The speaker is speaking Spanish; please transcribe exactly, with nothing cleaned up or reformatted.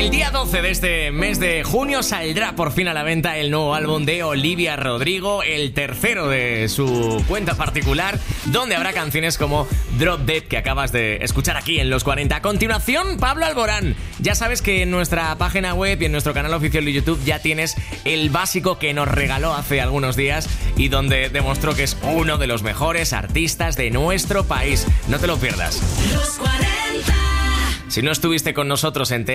El día doce de este mes de junio saldrá por fin a la venta el nuevo álbum de Olivia Rodrigo, el tercero de su cuenta particular, donde habrá canciones como Drop Dead, que acabas de escuchar aquí en Los cuarenta. A continuación, Pablo Alborán. Ya sabes que en nuestra página web y en nuestro canal oficial de YouTube ya tienes el básico que nos regaló hace algunos días y donde demostró que es uno de los mejores artistas de nuestro país. No te lo pierdas. Los cuarenta. Si no estuviste con nosotros en